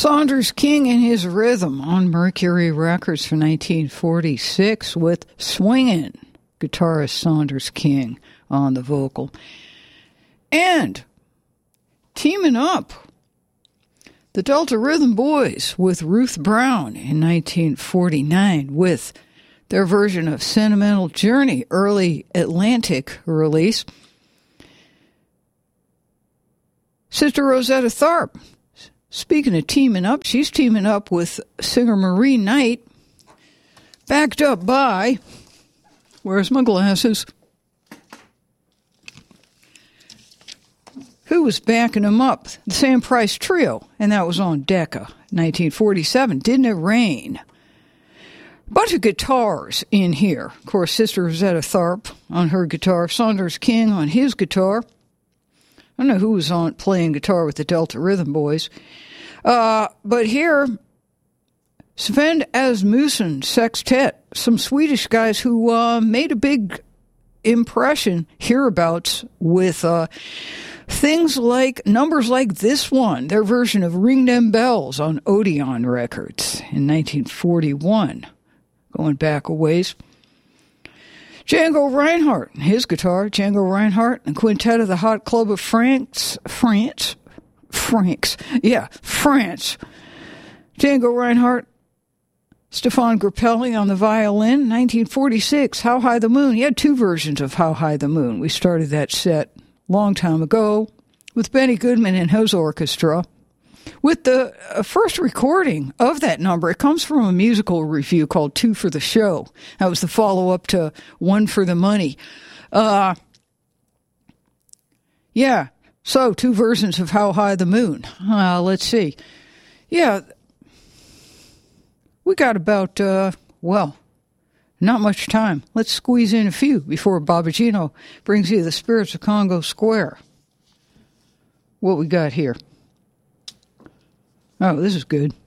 Saunders King and His Rhythm on Mercury Records for 1946 with swinging guitarist Saunders King on the vocal. And teaming up, the Delta Rhythm Boys with Ruth Brown in 1949 with their version of Sentimental Journey, early Atlantic release. Sister Rosetta Tharpe, speaking of teaming up, she's teaming up with singer Marie Knight, backed up by, where's my glasses? Who was backing them up? The Sam Price Trio, and that was on Decca, 1947. Didn't It Rain? A bunch of guitars in here. Of course, Sister Rosetta Tharpe on her guitar, Saunders King on his guitar. I don't know who was on playing guitar with the Delta Rhythm Boys. But here, Sven Asmussen Sextet, some Swedish guys who made a big impression hereabouts with things like, numbers like this one, their version of Ring Them Bells on Odeon Records in 1941, going back a ways. Django Reinhardt, his guitar, Django Reinhardt, and Quintet of the Hot Club of France. Django Reinhardt, Stefan Grappelli on the violin, 1946, How High the Moon. He had two versions of How High the Moon. We started that set a long time ago with Benny Goodman and his orchestra. With the first recording of that number, it comes from a musical review called Two for the Show. That was the follow-up to One for the Money. Yeah, so two versions of How High the Moon. Let's see. Yeah, we got about, not much time. Let's squeeze in a few before Babagino brings you the Spirits of Congo Square. What we got here? Oh, this is good.